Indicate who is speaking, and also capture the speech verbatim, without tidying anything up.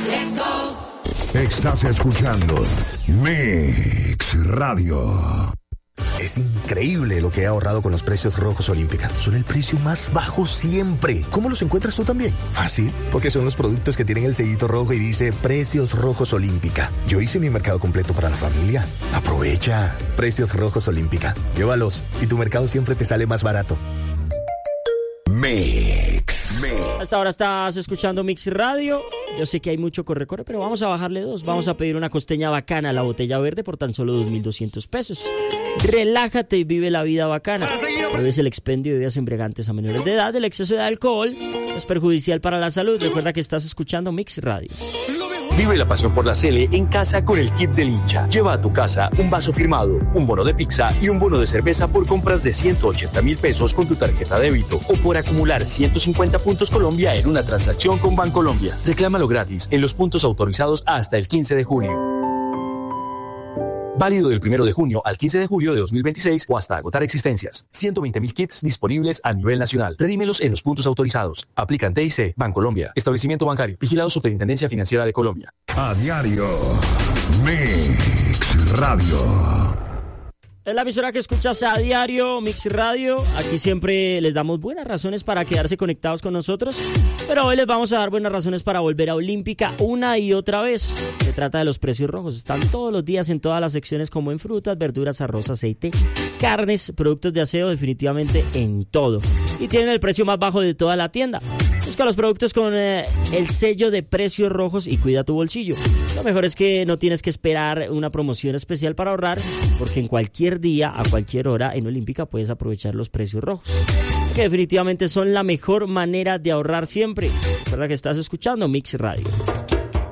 Speaker 1: Let's go.
Speaker 2: Estás escuchando Mix Radio.
Speaker 3: Es increíble lo que he ahorrado con los precios rojos Olímpica. Son el precio más bajo siempre. ¿Cómo los encuentras tú también? Fácil, porque son los productos que tienen el sellito rojo y dice Precios Rojos Olímpica. Yo hice mi mercado completo para la familia. Aprovecha. Precios Rojos Olímpica. Llévalos y tu mercado siempre te sale más barato.
Speaker 2: Mix. Mix.
Speaker 4: Hasta ahora estás escuchando Mix Radio. Yo sé que hay mucho corre-corre, pero vamos a bajarle dos. Vamos a pedir una costeña bacana a la botella verde por tan solo dos mil doscientos pesos. Relájate y vive la vida bacana. Prohíbes el expendio de bebidas embriagantes a menores de edad. El exceso de alcohol es perjudicial para la salud. Recuerda que estás escuchando Mix Radio.
Speaker 5: Vive la pasión por la Cele en casa con el kit del hincha. Lleva a tu casa un vaso firmado, un bono de pizza y un bono de cerveza por compras de ciento ochenta mil pesos con tu tarjeta débito o por acumular ciento cincuenta puntos Colombia en una transacción con Bancolombia. Reclámalo gratis en los puntos autorizados hasta el quince de junio. Válido del primero de junio al quince de julio de dos mil veintiséis o hasta agotar existencias. ciento veinte mil kits disponibles a nivel nacional. Redímelos en los puntos autorizados. Aplican T I C, Bancolombia. Establecimiento bancario. Vigilado Superintendencia Financiera de Colombia.
Speaker 2: A diario. Mix Radio.
Speaker 4: Es la emisora que escuchas a diario, Mix Radio. Aquí siempre les damos buenas razones para quedarse conectados con nosotros. Pero hoy les vamos a dar buenas razones para volver a Olímpica una y otra vez. Se trata de los precios rojos. Están todos los días en todas las secciones, como en frutas, verduras, arroz, aceite, carnes, productos de aseo, definitivamente en todo. Y tienen el precio más bajo de toda la tienda. Busca los productos con eh, el sello de precios rojos y cuida tu bolsillo. Lo mejor es que no tienes que esperar una promoción especial para ahorrar, porque en cualquier día, a cualquier hora, en Olímpica puedes aprovechar los precios rojos, que definitivamente son la mejor manera de ahorrar siempre. Recuerda que estás escuchando Mix Radio.